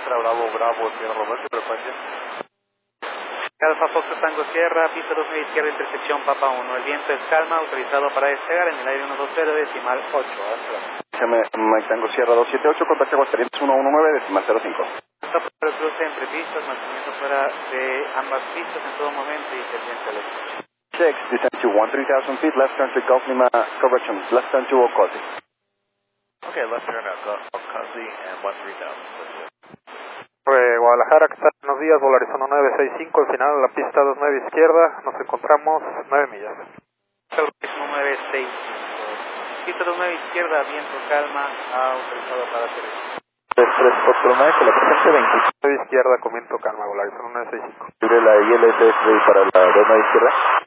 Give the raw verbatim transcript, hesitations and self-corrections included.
Sierra Bravo, Bravo, Sierra Romero, frecuencia. Alfa Fox Tango Sierra, pista dos nueve izquierda, intersección Papa uno. El viento es calma, autorizado para despegar en el aire uno dos cero, decimal ocho. Hasta luego. Mike Tango Sierra dos siete ocho, contacto Aguascalientes ciento diecinueve, decimal cero cinco. Stop por el cruce entre pistas, mantenimiento fuera de ambas pistas en todo momento y pendiente al escucha. six, descend to thirteen thousand feet, left turn to Gulf Lima, correction, left turn to Ocosi. Okay, left turn at Ocosi and thirteen thousand. Eh, Guadalajara, ¿qué tal? Buenos días, Volarizón nueve seis cinco, al final de la pista dos nueve izquierda, nos encontramos nueve millas. nueve seis cinco, pista dos nueve izquierda, viento calma, autorizado para aterrizar. tres tres cuatro nueve, que la presente veinte. nueve izquierda, con viento calma, Volarizón nueve seis cinco. Libre la I L S S para la dos nueve izquierda.